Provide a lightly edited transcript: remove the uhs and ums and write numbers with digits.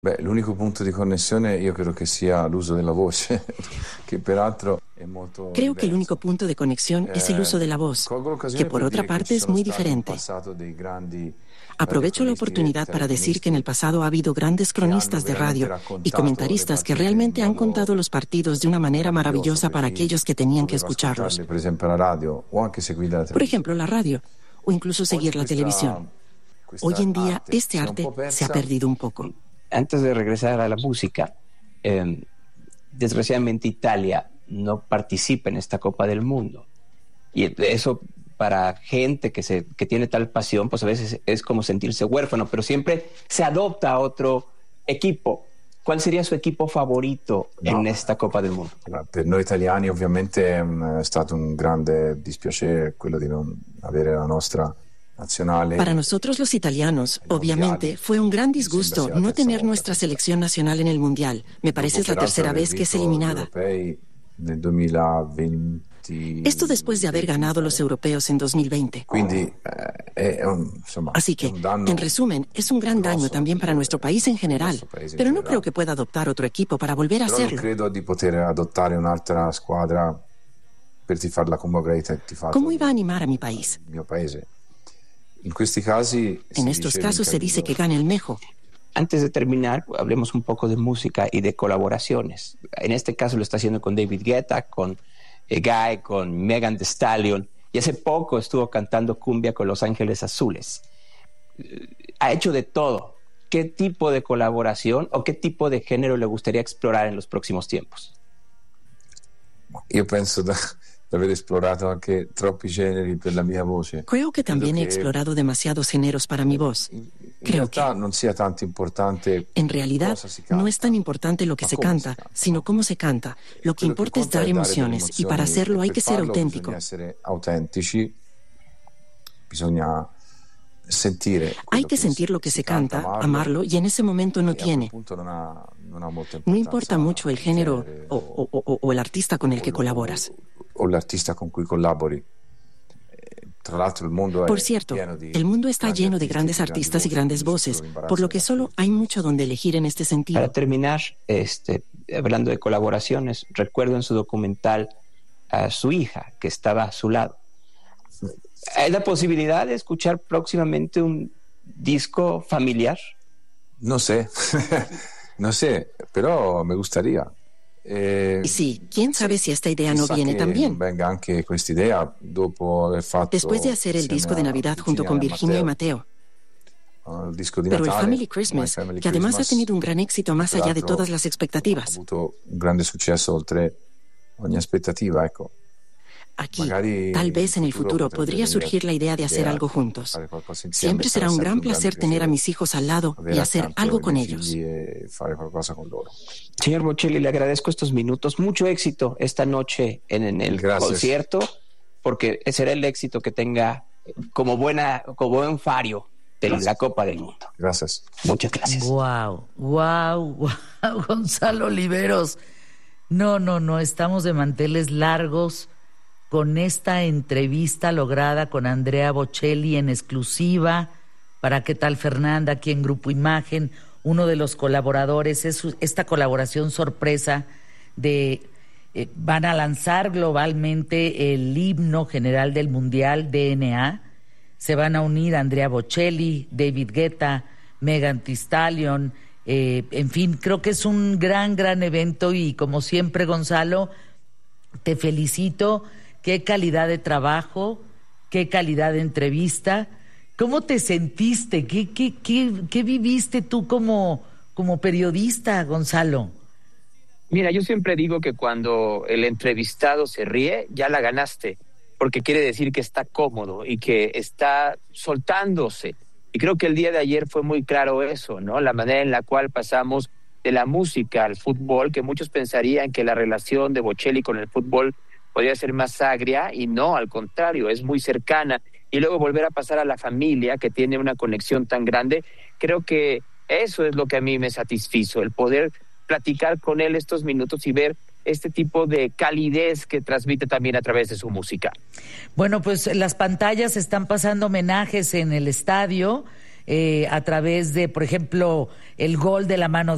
Beh, l'unico punto di connessione io credo che sia l'uso della voce, che peraltro è molto Creo que el único diverso. punto de conexión es el uso de la voz, Colgo que l'occasione por per otra dire che ci parte es sono muy stati in diferente. passato dei grandi Aprovecho la radiocronisti e oportunidad para decir que en el telecronisti pasado ha habido grandes che hanno cronistas de veramente radio y raccontato le comentaristas que partite in realmente han modo contado los partidos de una manera meraviglioso maravillosa per para chi aquellos que tenían que doveva escucharlos. ascoltarle per esempio alla radio o anche seguirle alla Por televisione. ejemplo, la radio o incluso seguir Oggi la televisión. Hoy questa en día, arte este si è un arte po' se ha persa. perdido un poco. Antes de regresar a la música, desgraciadamente Italia no participa en esta Copa del Mundo. Y eso para gente que tiene tal pasión, pues a veces es como sentirse huérfano, pero siempre se adopta a otro equipo. ¿Cuál sería su equipo favorito en esta Copa del Mundo? Per noi italiani ovviamente è stato un grande dispiacere quello di non avere la nostra nazionale. Para nosotros los italianos, obviamente, fue un gran disgusto no tener nuestra selección nacional en el Mundial. Me parece es la tercera vez que es eliminada. Nel 2020. Esto después de haber ganado los europeos en 2020. Quindi, Así que, en resumen, es un gran daño también para nuestro país en general, pero no creo que pueda adoptar otro equipo para volver a Però non hacerlo. credo di poter adottare un'altra squadra per tifarla come avrei tifato ¿Cómo iba a animar a mi país? il mio paese. In questi casi En estos casos se dice que gane el mejor. Antes de terminar, hablemos un poco de música y de colaboraciones. En este caso lo está haciendo con David Guetta, con Guy, con Megan Thee Stallion, y hace poco estuvo cantando cumbia con Los Ángeles Azules. Ha hecho de todo. ¿Qué tipo de colaboración o qué tipo de género le gustaría explorar en los próximos tiempos? Io penso di aver esplorato anche troppi generi per la mia voce. Creo que también he explorado demasiados géneros para mi voz. Creo que non sia tanto importante en realidad cosa si canta, no es tan importante lo que ma se come canta, si canta. sino cómo se canta. Lo que Quello importa es conta dar delle emociones y para emozioni, hacerlo e hay per que ser farlo auténtico. Bisogna essere autentici, bisogna sentire Hay que sentir lo que se canta, amarlo y en ese momento no e a quel tiene. punto non ha molta No importanza importa mucho el género genere o el artista con el que colaboras. o l'artista con cui collabori. Tra l'altro il mondo Por è cierto, pieno di el mundo está grandi lleno de artisti, grandes di grandi artistas y voci, grandes quindi voces, solo imbarazzo por lo que da solo hay mucho donde elegir en este sentido. Para terminar, hablando de colaboraciones, recuerdo en su documental a su hija que estaba a su lado. ¿Hay la posibilidad de escuchar próximamente un disco familiar? No sé, no sé, però me gustaría. Y sí, quién sabe si esta idea no Chissà viene che también. venga anche questa idea dopo aver fatto Después de hacer el insieme disco de a Navidad junto con Virginia y Mateo. il disco di Pero el Natale, Family Christmas, My Family que además ha Christmas, tenido un gran éxito más allá de peraltro todas las ha expectativas. avuto un grande successo oltre ogni aspettativa, ecco. Aquí, Magari tal vez en el futuro potrebbe podría venire surgir la idea de hacer algo juntos. fare qualcosa insieme. Siempre será Sarà un sempre gran grande placer tener a piacere mis hijos al lado y avere hacer accanto algo i con miei ellos. figli e fare qualcosa con loro. Señor Bocelli, le agradezco estos minutos. Mucho éxito esta noche en el Gracias. concierto, porque será el éxito que tenga como buen fario de la Copa del Mundo. Gracias. Muchas gracias. Wow, Gonzalo Oliveros. No, estamos de manteles largos con esta entrevista lograda con Andrea Bocelli en exclusiva para ¿Qué tal Fernanda? Aquí en Grupo Imagen, uno de los colaboradores, es esta colaboración sorpresa de van a lanzar globalmente el himno general del Mundial, DNA. Se van a unir Andrea Bocelli, David Guetta, Megan Thee Stallion, en fin, creo que es un gran evento y como siempre, Gonzalo, te felicito. Qué calidad de trabajo, qué calidad de entrevista. ¿Cómo te sentiste? ¿Qué viviste tú como periodista, Gonzalo? Mira, yo siempre digo que cuando el entrevistado se ríe, ya la ganaste, porque quiere decir que está cómodo y que está soltándose. Y creo que el día de ayer fue muy claro eso, ¿no? La manera en la cual pasamos de la música al fútbol, que muchos pensarían que la relación de Bocelli con el fútbol podría ser más agria, y no, al contrario, es muy cercana. Y luego volver a pasar a la familia, que tiene una conexión tan grande, creo que eso es lo que a mí me satisfizo, el poder platicar con él estos minutos y ver este tipo de calidez que transmite también a través de su música. Bueno, pues las pantallas están pasando homenajes en el estadio a través de, por ejemplo, el gol de la mano